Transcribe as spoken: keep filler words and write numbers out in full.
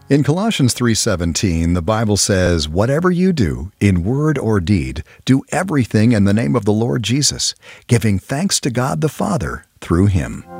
In Colossians three seventeen, the Bible says, "Whatever you do, in word or deed, do everything in the name of the Lord Jesus, giving thanks to God the Father through Him."